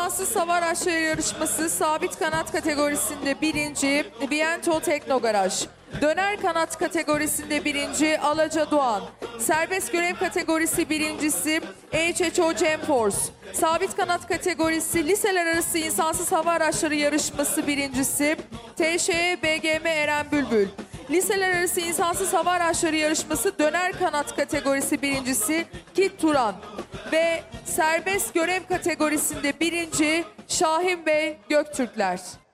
İnsansız Hava Araçları Yarışması sabit kanat kategorisinde birinci Viento Teknogaraj. Döner kanat kategorisinde birinci Alaca Doğan. Serbest görev kategorisi birincisi HHO Gemforce. Sabit kanat kategorisi liseler arası insansız hava araçları yarışması birincisi TŞE BGM Eren Bülbül. Liseler arası insansız hava araçları yarışması döner kanat kategorisi birincisi Kit Turan. Ve serbest görev kategorisinde birinci Şahin Bey Göktürkler.